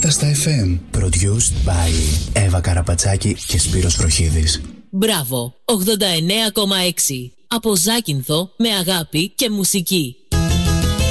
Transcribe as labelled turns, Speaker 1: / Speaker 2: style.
Speaker 1: νύχτα στα FM. Produced by Εύα Καραπατσάκη και Σπύρος Βροχίδης.
Speaker 2: Μπράβο, 89,6. Από Ζάκυνθο με αγάπη και μουσική.